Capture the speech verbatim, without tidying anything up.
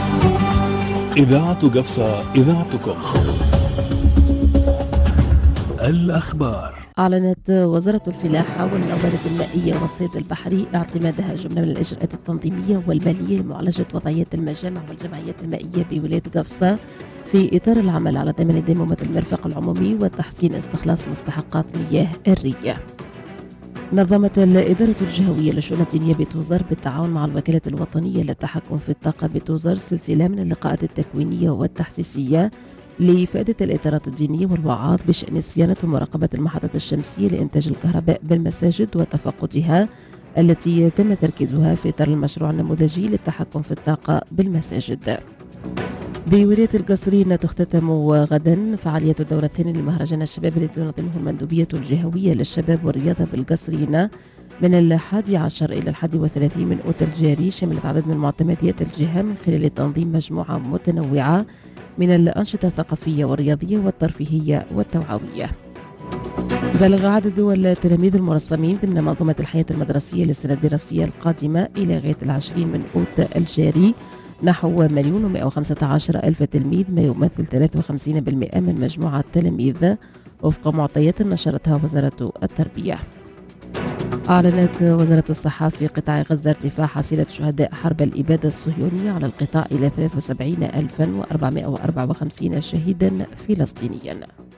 إذاعة قفصة، إذاعتكم. الأخبار. أعلنت وزارة الفلاحة والموارد المائية والصيد البحري اعتمادها جملة من الإجراءات التنظيمية والمالية لمعالجة وضعية المجامع والجمعيات المائية بولاية قفصة في إطار العمل على ضمان ديمومة المرفق العمومي وتحسين استخلاص مستحقات مياه الرية. نظمت الإدارة الجهوية للشؤون الدينية بتوزر بالتعاون مع الوكالة الوطنية للتحكم في الطاقة بتوزر سلسلة من اللقاءات التكوينية والتحسيسية لإفادة الإطارات الدينية والوعاظ بشأن صيانة ومراقبة المحطات الشمسية لإنتاج الكهرباء بالمساجد وتفقدها التي تم تركيزها في إطار المشروع النموذجي للتحكم في الطاقة بالمساجد. بولاية القصرين تختتم غدا فعالية الدورة الثانية لمهرجان الشباب الذي تنظمه المندوبية الجهوية للشباب والرياضة بالقصرين من الحادي عشر إلى الحادي وثلاثين من أوت الجاري، شملت عدد من معتمديات الجهة من خلال تنظيم مجموعة متنوعة من الأنشطة الثقافية والرياضية والترفيهية والتوعوية. بلغ عدد التلاميذ المرسمين ضمن منظومة الحياة المدرسية للسنة الدراسية القادمة إلى غاية العشرين من أوت الجاري نحو مليون ومائة وخمسة عشر ألف تلميذ، ما يمثل ثلاثة وخمسين بالمئة من مجموعة التلاميذ وفق معطيات نشرتها وزارة التربية. أعلنت وزارة الصحة في قطاع غزة ارتفاع حصيلة شهداء حرب الإبادة الصهيونية على القطاع إلى ثلاثة وسبعين ألفا وأربعمائة وأربعة وخمسين شهيدا فلسطينيا.